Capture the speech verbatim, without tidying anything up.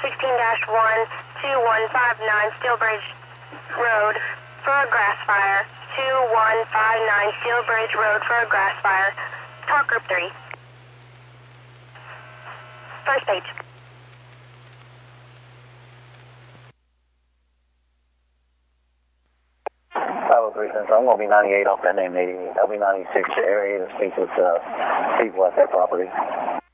sixteen dash one two one five nine Steelbridge Road for a grass fire. two one five nine Steelbridge Road for a grass fire. Talk group three. First page. five oh three Central. I'm going to be ninety-eight off that name eighty. I'll be ninety-six area to speak with uh, people at that property.